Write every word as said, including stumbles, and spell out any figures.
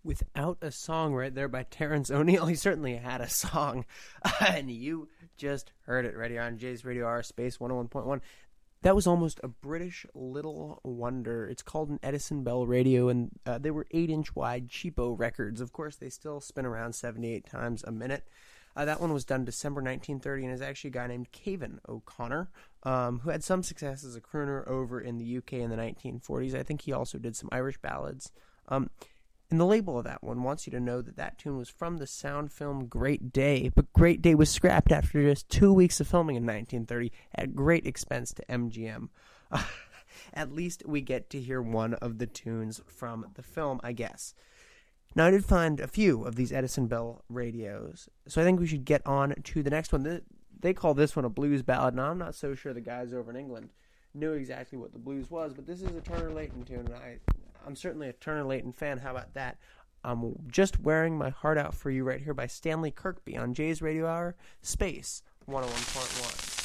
Without a song right there by Terrence O'Neill. He certainly had a song. And you just heard it right here on Jay's Radio Hour Space one oh one point one. That was almost a British little wonder. It's called an Edison Bell radio, and uh, they were eight-inch wide cheapo records. Of course, they still spin around seventy-eight times a minute. Uh, that one was done December nineteen thirty, and is actually a guy named Cavan O'Connor, um, who had some success as a crooner over in the U K in the nineteen forties. I think he also did some Irish ballads. Um, and the label of that one wants you to know that that tune was from the sound film Great Day, but Great Day was scrapped after just two weeks of filming in nineteen thirty at great expense to M G M. Uh, at least we get to hear one of the tunes from the film, I guess. Now, I did find a few of these Edison Bell radios, so I think we should get on to the next one. They call this one a blues ballad. Now, I'm not so sure the guys over in England knew exactly what the blues was, but this is a Turner Layton tune, and I, I'm certainly a Turner Layton fan. How about that? I'm just wearing my heart out for you right here by Stanley Kirkby on Jay's Radio Hour, Space one oh one point one.